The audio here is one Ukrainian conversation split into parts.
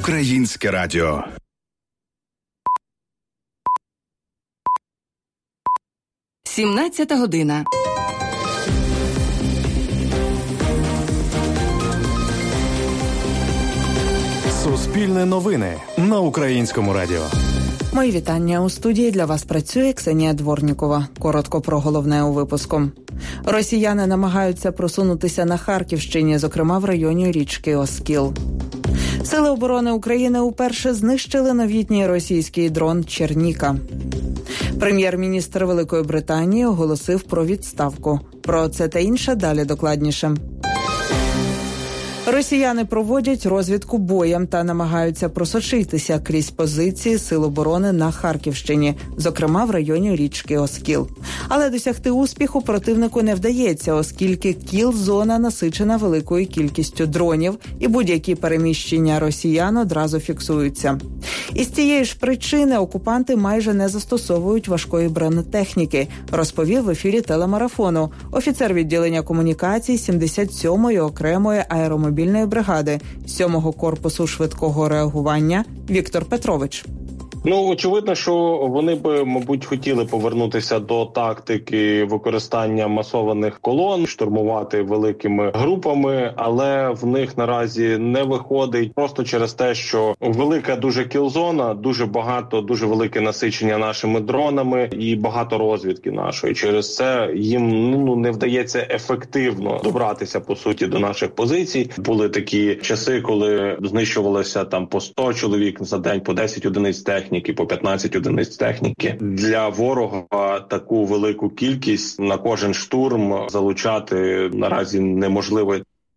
Українське радіо. Сімнадцята година. Суспільне новини на Українському радіо. Мої вітання. У студії для вас працює Ксенія Дворнікова. Коротко про головне у випуску. Росіяни намагаються просунутися на Харківщині, зокрема в районі річки Оскіл. Сили оборони України уперше знищили новітній російський дрон «Черніка». Прем'єр-міністр Великої Британії оголосив про відставку. Про це та інше далі докладніше. Росіяни проводять розвідку боєм та намагаються просочитися крізь позиції Сил оборони на Харківщині, зокрема в районі річки Оскіл. Але досягти успіху противнику не вдається, оскільки кіл-зона насичена великою кількістю дронів і будь-які переміщення росіян одразу фіксуються. Із цієї ж причини окупанти майже не застосовують важкої бронетехніки, розповів в ефірі телемарафону офіцер відділення комунікацій 77-ї окремої аеромобільної бригади 7-го корпусу швидкого реагування Віктор Петрович. Очевидно, що вони би, мабуть, хотіли повернутися до тактики використання масованих колон, штурмувати великими групами, але в них наразі не виходить просто через те, що велика дуже кіл-зона, дуже багато, дуже велике насичення нашими дронами і багато розвідки нашої. Через це їм не вдається ефективно добратися, по суті, до наших позицій. Були такі часи, коли знищувалося там по 100 чоловік за день, по 10 одиниць техніки, по 15 одиниць техніки. Для ворога таку велику кількість на кожен штурм залучати наразі неможливо.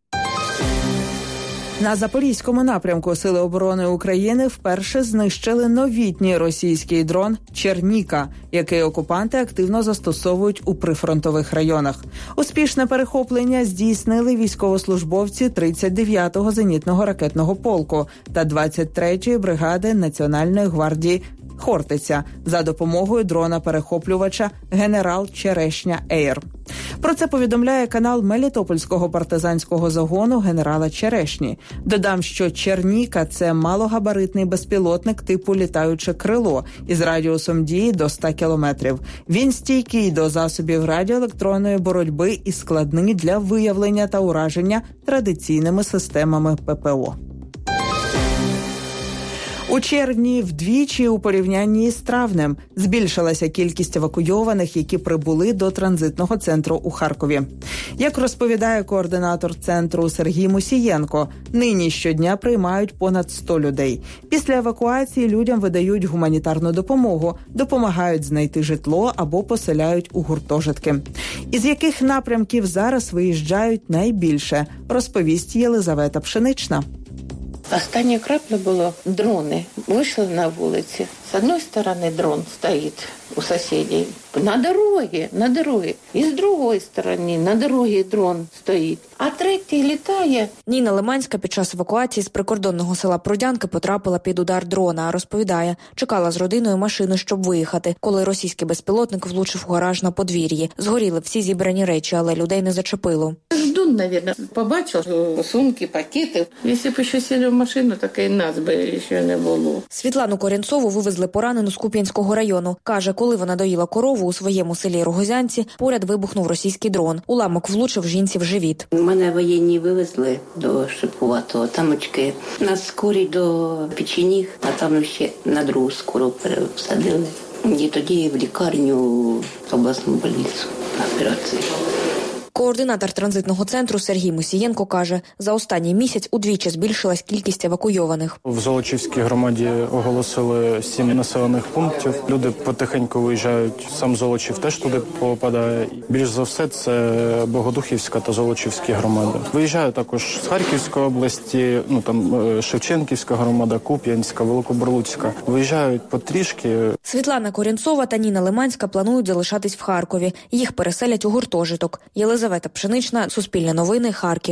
На Запорізькому напрямку Сили оборони України вперше знищили новітній російський дрон «Черніка», який окупанти активно застосовують у прифронтових районах. Успішне перехоплення здійснили військовослужбовці 39-го зенітного ракетного полку та 23-ї бригади Національної гвардії «Хортиця» за допомогою дрона-перехоплювача «Генерал Черешня Ейр». Про це повідомляє канал Мелітопольського партизанського загону генерала Черешні. Додам, що «Черніка» – це малогабаритний безпілотник типу літаюче крило із радіусом дії до 100 кілометрів. Він стійкий до засобів радіоелектронної боротьби і складний для виявлення та ураження традиційними системами ППО. У червні вдвічі у порівнянні з травнем збільшилася кількість евакуйованих, які прибули до транзитного центру у Харкові. Як розповідає координатор центру Сергій Мусієнко, нині щодня приймають понад 100 людей. Після евакуації людям видають гуманітарну допомогу, допомагають знайти житло або поселяють у гуртожитки. Із яких напрямків зараз виїжджають найбільше, розповість Єлизавета Пшенична. Остання крапля була дрони. Вийшли на вулиці. З одної сторони дрон стоїть у сусідів. На дорогі. І з другої сторони на дорогі дрон стоїть. А третій літає. Ніна Лиманська під час евакуації з прикордонного села Прудянки потрапила під удар дрона. Розповідає, чекала з родиною машини, щоб виїхати, коли російський безпілотник влучив у гараж на подвір'ї. Згоріли всі зібрані речі, але людей не зачепило. Ждун, мабуть, побачив сумки, пакети. Якщо б ще сіли в машину, так і нас би ще не було. Світлану Корінцову вивезли поранену з Куп'янського району. Каже, коли вона доїла корову у своєму селі Рогозянці, поряд вибухнув російський дрон. Уламок влучив жінці в живіт. Мене воєнні вивезли до Шипуватого. Там очки на скорій до Печеніг, а там ще на другу скору пересадили. І тоді в лікарню, в обласну больницю на операцію. Координатор транзитного центру Сергій Мусієнко каже, за останній місяць удвічі збільшилась кількість евакуйованих. В Золочівській громаді оголосили 7 населених пунктів. Люди потихеньку виїжджають, сам Золочів теж туди попадає. Більш за все це Богодухівська та Золочівські громади. Виїжджають також з Харківської області, Шевченківська громада, Куп'янська, Великобурлуцька. Виїжджають потрішки. Світлана Корінцова та Ніна Лиманська планують залишатись в Харкові. Їх переселять у гуртожиток. Єлизавета Пшенична, Суспільне новини, Харків.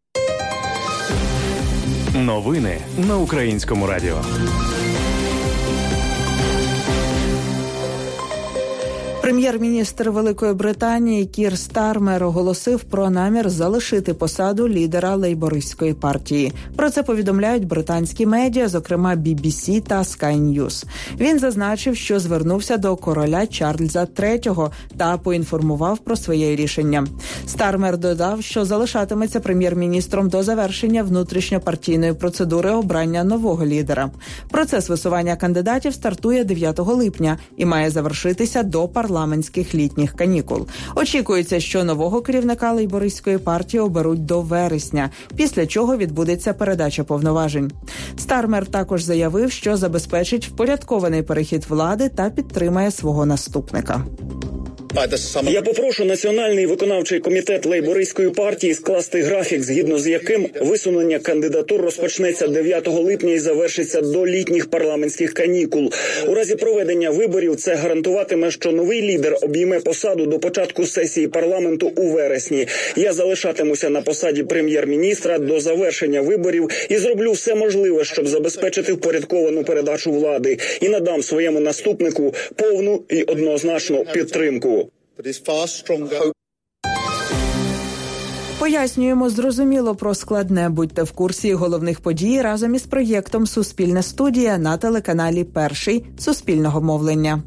Новини на Українському радіо. Прем'єр-міністр Великої Британії Кір Стармер оголосив про намір залишити посаду лідера лейбористської партії. Про це повідомляють британські медіа, зокрема BBC та Sky News. Він зазначив, що звернувся до короля Чарльза III та поінформував про своє рішення. Стармер додав, що залишатиметься прем'єр-міністром до завершення внутрішньопартійної процедури обрання нового лідера. Процес висування кандидатів стартує 9 липня і має завершитися до парламентських літніх канікул. Очікується, що нового керівника лейбористської партії оберуть до вересня, після чого відбудеться передача повноважень. Стармер також заявив, що забезпечить впорядкований перехід влади та підтримає свого наступника. Я попрошу Національний виконавчий комітет лейбористської партії скласти графік, згідно з яким висунення кандидатур розпочнеться 9 липня і завершиться до літніх парламентських канікул. У разі проведення виборів це гарантуватиме, що новий лідер обійме посаду до початку сесії парламенту у вересні. Я залишатимуся на посаді прем'єр-міністра до завершення виборів і зроблю все можливе, щоб забезпечити впорядковану передачу влади. І надам своєму наступнику повну і однозначну підтримку. Пояснюємо зрозуміло про складне. Будьте в курсі головних подій разом із проєктом «Суспільна студія» на телеканалі «Перший» Суспільного мовлення.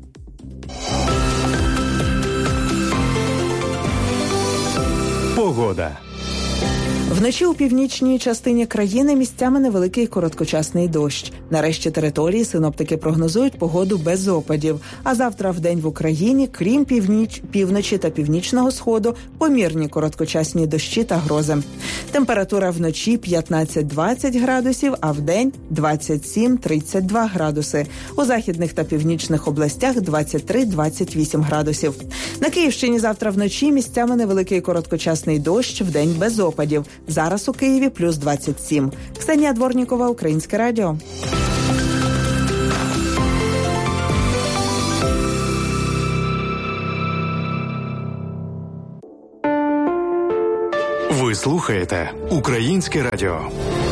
Погода. Вночі у північній частині країни місцями невеликий короткочасний дощ. На решті території синоптики прогнозують погоду без опадів. А завтра вдень в Україні, крім півночі та північного сходу, помірні короткочасні дощі та грози. Температура вночі 15-20 градусів, а вдень 27-32 градуси. У західних та північних областях 23-28 градусів. На Київщині завтра вночі місцями невеликий короткочасний дощ, вдень без опадів. Зараз у Києві плюс 27. Ксенія Дворнікова, Українське радіо. Ви слухаєте Українське радіо.